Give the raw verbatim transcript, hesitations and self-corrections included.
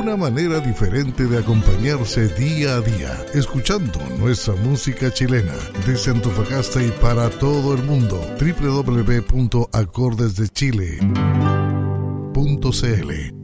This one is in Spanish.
una manera diferente de acompañarse día a día, escuchando nuestra música chilena desde Antofagasta y para todo el mundo. doble u doble u doble u punto acordes de chile punto c l